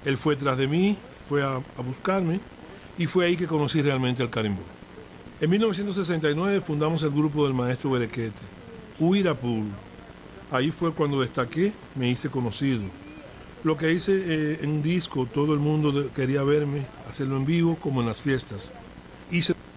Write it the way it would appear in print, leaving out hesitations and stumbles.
Él fue tras de mí, fue a buscarme y fue ahí que conocí realmente al carimbó. En 1969 fundamos el grupo del maestro Berequete, Uirapur. Ahí fue cuando destaqué, me hice conocido. Lo que hice en un disco, todo el mundo quería verme, hacerlo en vivo como en las fiestas. Hice